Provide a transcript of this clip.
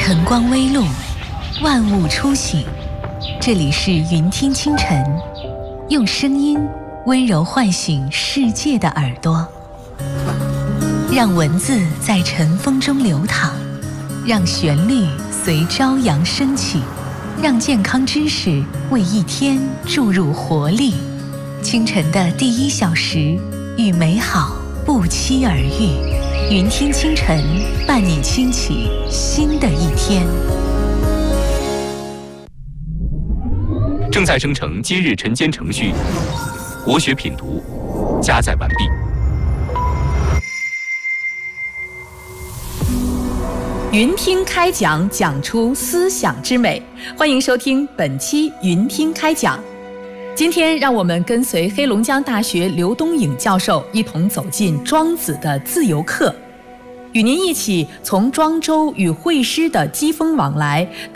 晨光微露，万物初醒。这里是云听清晨，用声音温柔唤醒世界的耳朵，让文字在晨风中流淌，让旋律随朝阳升起，让健康知识为一天注入活力。清晨的第1小时，与美好不期而遇。云听清晨，伴你轻启新的一天。 正在生成今日晨间程序，国学品读加载完毕。 云听开讲，讲出思想之美。欢迎收听本期云听开讲。今天让我们跟随黑龙江大学刘东颖教授一同走进庄子的自由课，与您一起从庄周与惠施的机锋往来